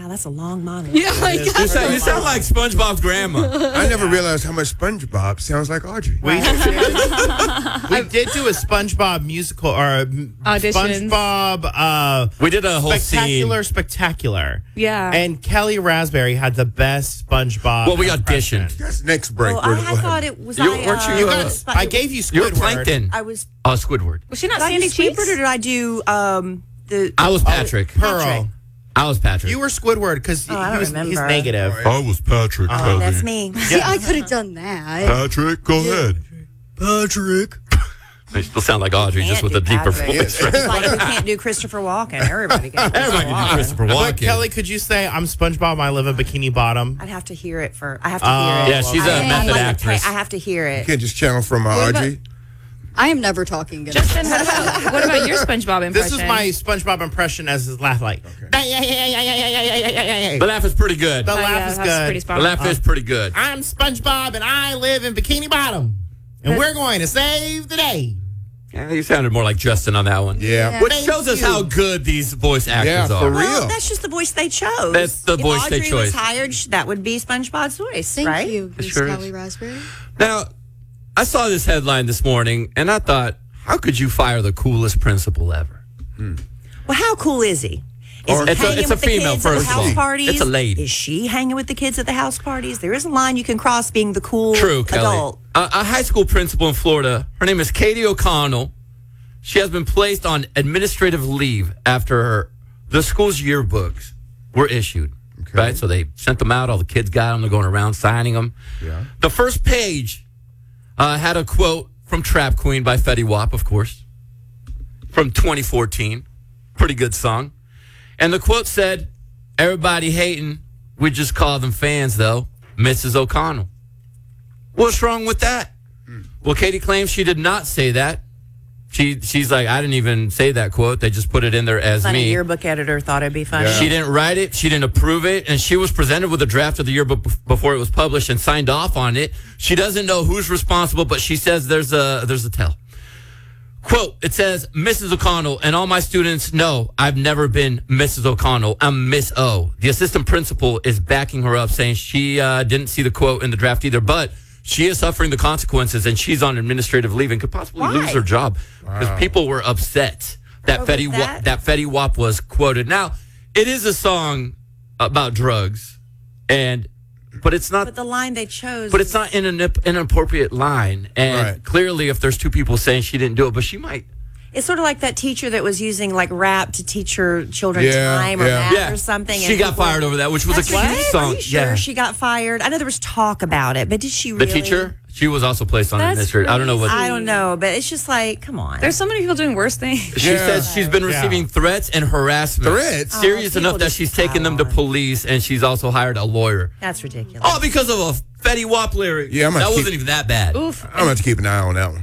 that's a long monologue. Yeah, like, You sound like SpongeBob's grandma. I never realized how much SpongeBob sounds like Audrey. We did do a SpongeBob musical or Auditions. SpongeBob We did a whole spectacular. Yeah. And Kelly Raspberry had the best SpongeBob. Well, we impression. auditioned. That's next break. Well, I thought it was. Weren't you, You got, I gave you You were Squidward. Plankton. I was. Oh, Squidward. Was she not Did I do Sandy Cheeks? Squidward or did I do the? I was Patrick. Pearl. I was Patrick. You were Squidward because I don't he's remember. negative. I was Patrick. That's me. See, I could have done that. Patrick, go ahead. Patrick. They still sound like Audrey, just with a deeper voice. It's like who can't do Christopher Walken? Everybody can. Everybody can do Christopher But Walken. Kelly, could you say I'm SpongeBob? I live in Bikini Bottom. I'd have to hear it for. I have to hear it. Yeah, she's a method actress. I have to hear it. You can't just channel from Audrey. I am never talking again. Justin, what about your SpongeBob impression? This is my SpongeBob impression as his laugh, like. The laugh is pretty good. The The laugh is that's good. pretty spot on. laugh is pretty good. I'm SpongeBob and I live in Bikini Bottom, and we're going to save the day. Yeah, you sounded more like Justin on that one. Yeah. Which shows us how good these voice actors Yeah, for are. real. Well, that's just the voice they chose. That's the voice if they Audrey chose. was hired, that would be SpongeBob's voice, Thank right? you, Miss sure is. Kelly Raspberry. Now, I saw this headline this morning, and I thought, how could you fire the coolest principal ever? Well, how cool is he? Is he It's a- hanging it's a with the female, kids at first the of all. house parties? It's a lady. Is she hanging with the kids at the house parties? There is a line you can cross being the cool True, Kelly. adult. A high school principal in Florida, her name is Katie O'Connell. She has been placed on administrative leave after the school's yearbooks were issued. Okay. Right? So they sent them out. All the kids got them. They're going around signing them. Yeah. The first page had a quote from Trap Queen by Fetty Wap, of course, from 2014. Pretty good song. And the quote said, "Everybody hating, we just call them fans, though. Mrs. O'Connell." What's wrong with that? Well, Katie claims she did not say that. She's like, I didn't even say that quote. They just put it in there as Funny me. yearbook editor thought it'd be funny. Yeah. She didn't write it. She didn't approve it. And she was presented with a draft of the yearbook before it was published and signed off on it. She doesn't know who's responsible, but she says there's a tell. Quote, it says, "Mrs. O'Connell, and all my students know I've never been Mrs. O'Connell. I'm Miss O." The assistant principal is backing her up, saying she didn't see the quote in the draft either, but she is suffering the consequences, and she's on administrative leave and could possibly Why? lose her job because people were upset that Over Fetty that? Fetty Wap was quoted. Now, it is a song about drugs, but it's not. But the line they chose. But it's not in an inappropriate line. And Right. clearly, if there's two people saying she didn't do it, but she might. It's sort of like that teacher that was using like rap to teach her children Yeah, time or yeah. math or something. She and got people- fired over that, which was That's a cute right? song. Are you sure Yeah. she got fired? I know there was talk about it, but did she The really? teacher, she was also placed on That's administrative. I don't know what. I don't know, but it's just like, come on. There's so many people doing worse things. She Yeah. says she's been receiving threats and harassment. Threats? Serious Oh, enough people that just she's taken them to pile on. police, and she's also hired a lawyer. That's ridiculous. All because of a Fetty Wap lyric. Yeah, I'm gonna that keep- wasn't even that bad. Oof. I'm going to have to keep an eye on that one.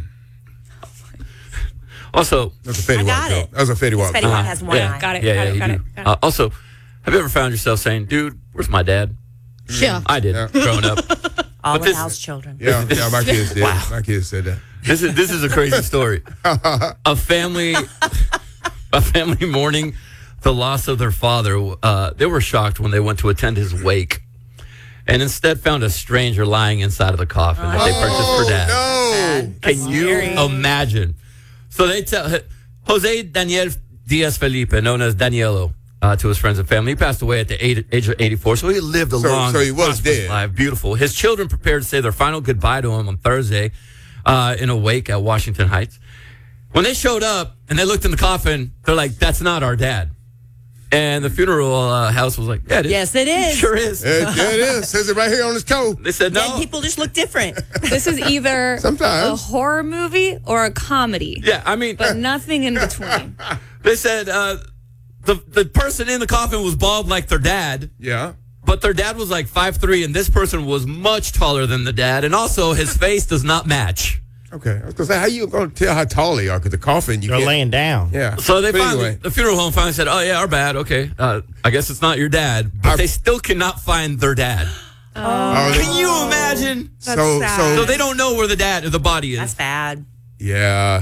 Also, That's a Fetty I Wap got joke. it. That was a Fetty Wap Fetty joke. Wap has one eye. Got it. Yeah, got it. you Got do. it. Got it. Also, have you ever found yourself saying, "Dude, where's my dad?" Yeah. I did Yeah. growing up. All But the this- house children. Yeah, my kids did. Wow. My kids said that. This is a crazy story. A family mourning the loss of their father. They were shocked when they went to attend his wake, and instead found a stranger lying inside of the coffin that they purchased for dad. No. Can you imagine? So they tell Jose Daniel Diaz Felipe, known as Danielo, to his friends and family. He passed away at the age of 84, so he lived a long, so he was prosperous dead. life. Beautiful. His children prepared to say their final goodbye to him on Thursday in a wake at Washington Heights. When they showed up and they looked in the coffin, they're like, "That's not our dad." And the funeral house was like, "Yeah, it is. Yes, it is. Sure is." Yeah, it is. Says it right here on his coat. They said, Dead "No." people just look different. This is either Sometimes. a horror movie or a comedy. Yeah, I mean, But nothing in between. they said the person in the coffin was bald like their dad. Yeah. But their dad was like 5'3", and this person was much taller than the dad, and also his face does not match. Okay. I was going to say, how you going to tell how tall they are? Because the coffin, you They're can't. laying down. Yeah. So they But finally, the funeral home finally said, "Oh yeah, our bad. Okay, I guess it's not your dad." But they still cannot find their dad. Oh, Can you imagine? so sad. So so they don't know where the body is. That's bad. yeah.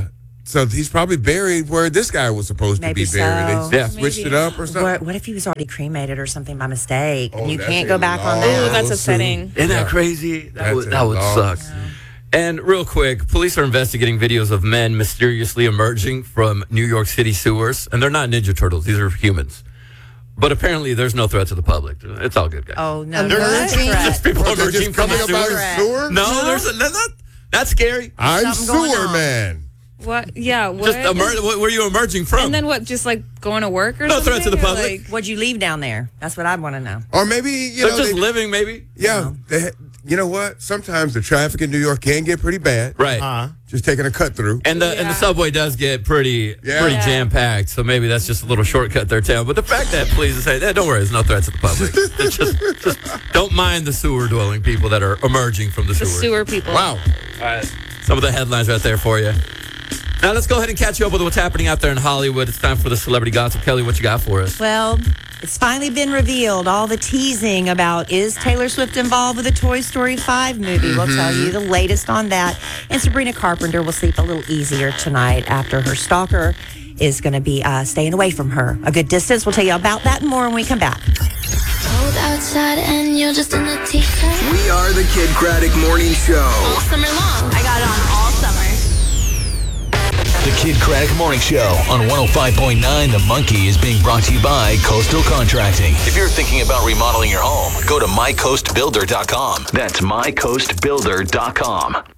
So he's probably buried where this guy was supposed Maybe to be buried. so. They Yeah. switched it up or something. What if he was already cremated or something by mistake? Oh, and you that's can't a go back on long- that. Ooh, that's Oh, upsetting. Isn't that Yeah. crazy? That would That's suck. And real quick, police are investigating videos of men mysteriously emerging from New York City sewers. And they're not Ninja Turtles. These are humans. But apparently there's no threat to the public. It's all good, guys. Oh, no. Emerging? Threat. People They're emerging just from the coming up out sewers. of sewer? No, that's scary. I'm Something going sewer on. man. What? Yeah. What? Just what were you emerging from? and then what? Just like going to work or No something? threat to the Or, public. like- What'd you leave down there? That's what I'd want to know. Or maybe, you they're know, just they- living, maybe. yeah, you know what? Sometimes the traffic in New York can get pretty bad. Right. Just taking a cut through. And the subway does get pretty Yeah. jam packed, so maybe that's just a little shortcut there, town. But the fact that police is saying, don't worry, there's no threat to the public. It's just don't mind the sewer dwelling people that are emerging from the The sewers. sewer people. Wow. All right, some of the headlines right there for you. Now let's go ahead and catch you up with what's happening out there in Hollywood. It's time for the celebrity gossip. Kelly, what you got for us? Well, it's finally been revealed. All the teasing about is Taylor Swift involved with the Toy Story 5 movie. We'll tell you the latest on that. And Sabrina Carpenter will sleep a little easier tonight after her stalker is going to be staying away from her a good distance. We'll tell you about that and more when we come back. Cold outside and you're just in a t-shirt. We are the Kid Craddock Morning Show. All summer long. I got it on all summer. The Kid Craddock Morning Show on 105.9 The Monkey is being brought to you by Coastal Contracting. If you're thinking about remodeling your home, go to mycoastbuilder.com. That's mycoastbuilder.com.